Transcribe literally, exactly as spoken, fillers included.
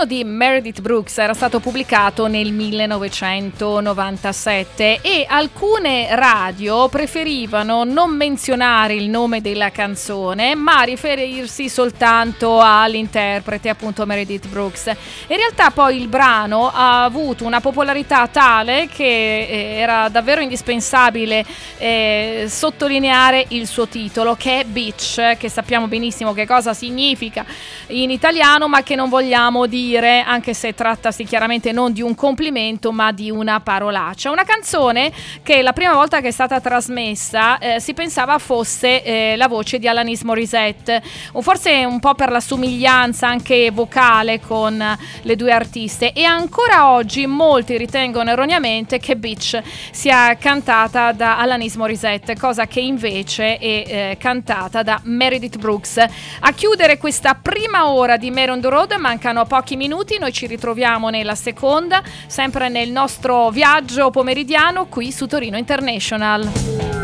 brano di Meredith Brooks era stato pubblicato nel millenovecentonovantasette e alcune radio preferivano non menzionare il nome della canzone ma riferirsi soltanto all'interprete, appunto Meredith Brooks. In realtà poi il brano ha avuto una popolarità tale che eh, era davvero indispensabile eh, sottolineare il suo titolo, che è Bitch, che sappiamo benissimo che cosa significa in italiano ma che non vogliamo dire, anche se trattasi chiaramente non di un complimento ma di una parolaccia. Una canzone che la prima volta che è stata trasmessa eh, si pensava fosse eh, la voce di Alanis Morissette, o forse un po' per la somiglianza anche vocale con le due artiste, e ancora oggi molti ritengono erroneamente che Bitch sia cantata da Alanis Morissette, cosa che invece è eh, cantata da Meredith Brooks. A chiudere questa prima ora di Mare on the Road mancano pochi minuti, noi ci ritroviamo nella seconda, sempre nel nostro viaggio pomeridiano qui su Torino International.